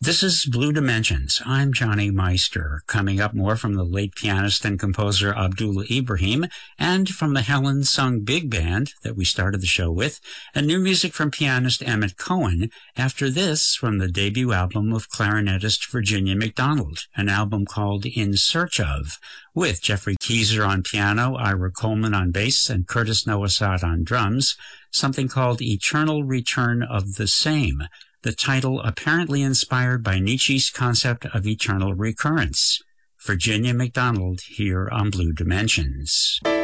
This is Blue Dimensions. I'm Johnny Meister. Coming up, more from the late pianist and composer Abdullah Ibrahim and from the Helen Sung Big Band that we started the show with, and new music from pianist Emmett Cohen. After this, from the debut album of clarinetist Virginia McDonald, an album called In Search Of, with Jeffrey Keyser on piano, Ira Coleman on bass, and Curtis Noasad on drums, something called Eternal Return of the Same, the title apparently inspired by Nietzsche's concept of eternal recurrence. Virginia McDonald here on Blue Dimensions.